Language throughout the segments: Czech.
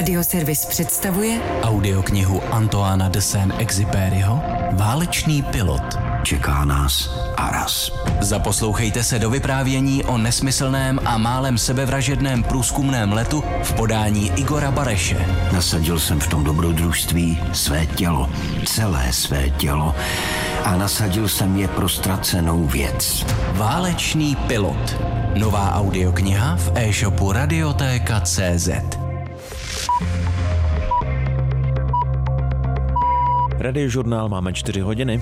Radioservis představuje audioknihu Antoána de Saint-Exupéryho Válečný pilot. Čeká nás Aras. Zaposlouchejte se do vyprávění o nesmyslném a málem sebevražedném průzkumném letu v podání Igora Bareše. Nasadil jsem v tom dobrodružství své tělo, celé své tělo, a nasadil jsem je pro ztracenou věc. Válečný pilot. Nová audiokniha v e-shopu Radioteka.cz. Radiožurnál máme 4 hodiny.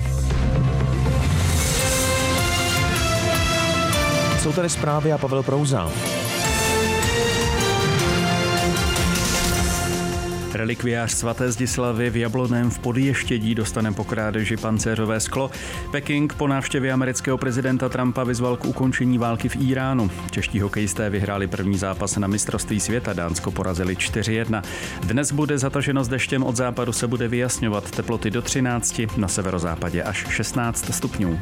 Jsou tady zprávy a Pavel Prouza. Relikviář svaté Zdislavy v Jablonném v Podještědí dostane po krádeži pancéřové sklo. Peking po návštěvě amerického prezidenta Trumpa vyzval k ukončení války v Íránu. Čeští hokejisté vyhráli první zápas na mistrovství světa, Dánsko porazili 4-1. Dnes bude zataženo s deštěm, od západu se bude vyjasňovat, teploty do 13, na severozápadě až 16 stupňů.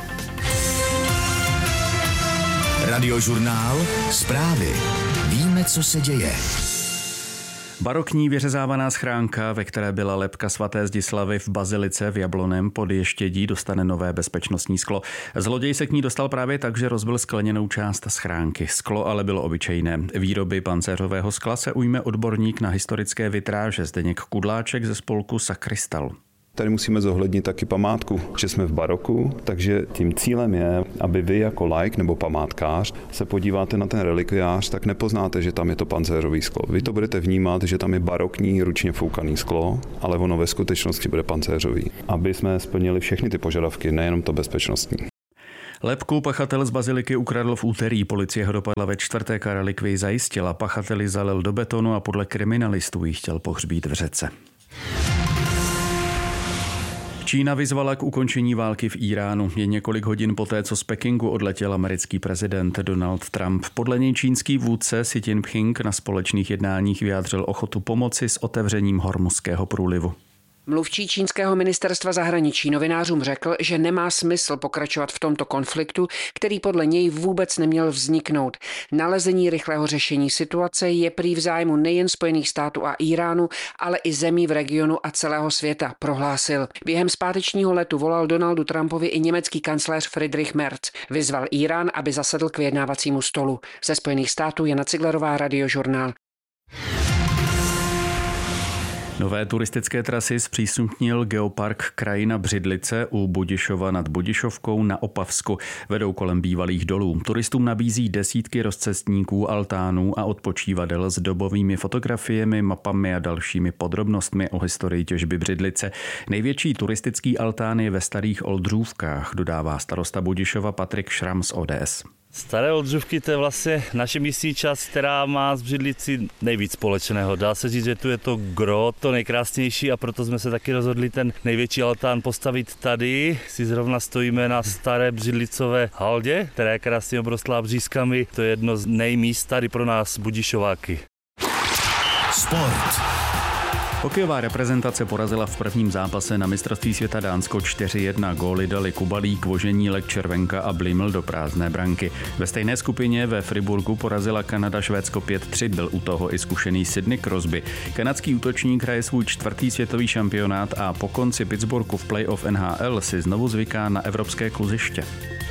Radiožurnál, zprávy. Víme, co se děje. Barokní vyřezávaná schránka, ve které byla lebka svaté Zdislavy v bazilice v Jablonném Podještědí, dostane nové bezpečnostní sklo. Zloděj se k ní dostal právě tak, že rozbil skleněnou část schránky. Sklo ale bylo obyčejné. Výroby pancéřového skla se ujme odborník na historické vitráže Zdeněk Kudláček ze spolku Sakrystal. Tady musíme zohlednit taky památku, že jsme v baroku, takže tím cílem je, aby vy jako laik nebo památkář se podíváte na ten relikviář, tak nepoznáte, že tam je to pancéřový sklo. Vy to budete vnímat, že tam je barokní ručně foukaný sklo, ale ono ve skutečnosti bude pancéřový. Aby jsme splnili všechny ty požadavky, nejenom to bezpečnostní. Lebku pachatel z baziliky ukradl v úterý, policie ho dopadla ve čtvrtek a relikvii zajistila. Pachateli zalil do betonu a podle kriminalistů ji chtěl pohřbít v řece. Čína vyzvala k ukončení války v Íránu. Je několik hodin poté, co z Pekingu odletěl americký prezident Donald Trump. Podle něj čínský vůdce Xi Jinping na společných jednáních vyjádřil ochotu pomoci s otevřením Hormuzského průlivu. Mluvčí čínského ministerstva zahraničí novinářům řekl, že nemá smysl pokračovat v tomto konfliktu, který podle něj vůbec neměl vzniknout. Nalezení rychlého řešení situace je prý v zájmu nejen Spojených států a Íránu, ale i zemí v regionu a celého světa, prohlásil. Během zpátečního letu volal Donaldu Trumpovi i německý kancléř Friedrich Merz. Vyzval Írán, aby zasedl k vyjednávacímu stolu. Ze Spojených států Jana Ciglerová, Radiožurnál. Nové turistické trasy zpřístupnil Geopark Krajina Břidlice u Budišova nad Budišovkou na Opavsku. Vedou kolem bývalých dolů. Turistům nabízí desítky rozcestníků, altánů a odpočívadel s dobovými fotografiemi, mapami a dalšími podrobnostmi o historii těžby Břidlice. Největší turistický altán je ve Starých Oldřůvkách, dodává starosta Budišova Patrik Šram z ODS. Staré Oldřůvky, to je vlastně naše místní část, která má s Břidlicí nejvíc společného. Dá se říct, že tu je to gro, to nejkrásnější, a proto jsme se taky rozhodli ten největší altán postavit tady. Si zrovna stojíme na staré břidlicové haldě, která je krásně obrostlá břízkami. To je jedno z nejmíst tady pro nás Budišováky. Sport. Hokejová reprezentace porazila v prvním zápase na mistrovství světa Dánsko 4-1. Góly dali Kubalík, Voženílek, Červenka a Bliml do prázdné branky. Ve stejné skupině ve Friburgu porazila Kanada Švédsko 5-3. Byl u toho i zkušený Sidney Crosby. Kanadský útočník hraje svůj 4. světový šampionát a po konci Pittsburghu v playoff NHL si znovu zvyká na evropské kluziště.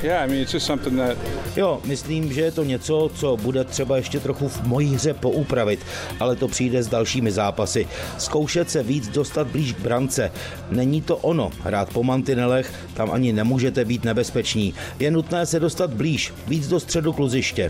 Jo, myslím, že je to něco, co bude třeba ještě trochu v mojí hře poupravit, ale to přijde s dalšími zápasy. Zkoušet se víc dostat blíž k brance. Není to ono. Hrát po mantinelech, tam ani nemůžete být nebezpeční. Je nutné se dostat blíž, víc do středu kluziště.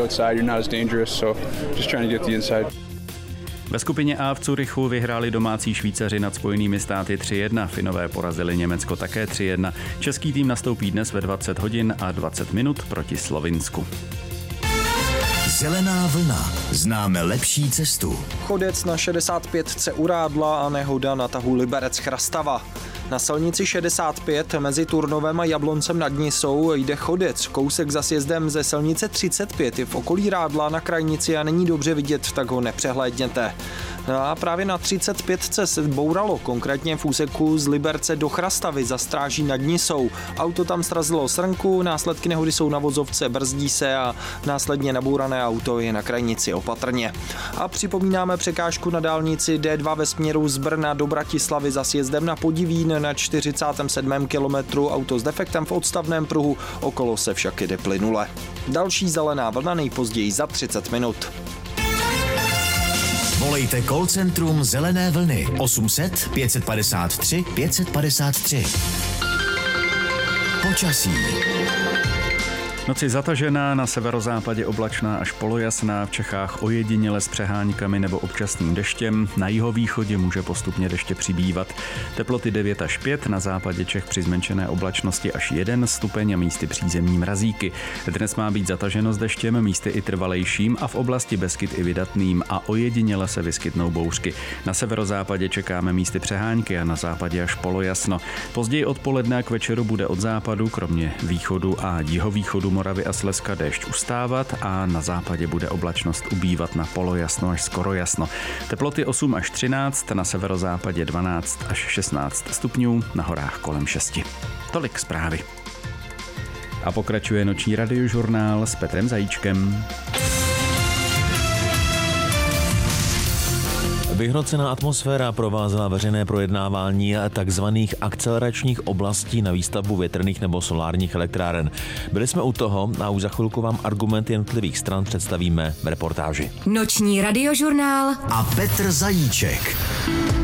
Ve skupině A v Curychu vyhráli domácí Švýcaři nad Spojenými státy 3-1. Finové porazili Německo také 3-1. Český tým nastoupí dnes ve 20 hodin a 20 minut proti Slovinsku. Zelená vlna. Známe lepší cestu. Chodec na 65 u Rádla a nehoda na tahu Liberec-Chrastava. Na silnici 65 mezi Turnovem a Jabloncem nad Nisou jde chodec. Kousek za sjezdem ze silnice 35 je v okolí Rádla na krajnici a není dobře vidět, tak ho nepřehlédněte. No a právě na 35 se bouralo, konkrétně v úseku z Liberce do Chrastavy za Stráží nad Nisou. Auto tam srazilo srnku, následky nehody jsou na vozovce, brzdí se a následně nabourané auto je na krajnici opatrně. A připomínáme překážku na dálnici D2 ve směru z Brna do Bratislavy za sjezdem na Podivín na 47. kilometru. Auto s defektem v odstavném pruhu, okolo se však jede plynule. Další zelená vlna nejpozději za 30 minut. Volejte call centrum Zelené vlny 800 553 553. Počasí. Noci zatažená, na severozápadě oblačná až polojasná, v Čechách ojediněle s přeháňkami nebo občasným deštěm, na jihovýchodě může postupně deště přibývat. Teploty 9 až 5, na západě Čech při zmenšené oblačnosti až 1 stupeň a místy přízemní mrazíky. Dnes má být zataženo s deštěm, místy i trvalejším a v oblasti Beskyt i vydatným a ojediněle se vyskytnou bouřky. Na severozápadě čekáme místy přeháňky a na západě až polojasno. Později odpoledne a k večeru bude od západu, kromě východu a jihovýchodu Moravy a Slezska déšť ustávat a na západě bude oblačnost ubývat na polojasno až skoro jasno. Teploty 8 až 13, na severozápadě 12 až 16 stupňů, na horách kolem 6. Tolik zprávy. A pokračuje noční radiožurnál s Petrem Zajíčkem. Vyhrocená atmosféra provázela veřejné projednávání takzvaných akceleračních oblastí na výstavbu větrných nebo solárních elektráren. Byli jsme u toho a už za chvilku vám argumenty jednotlivých stran představíme v reportáži. Noční radiožurnál a Petr Zajíček.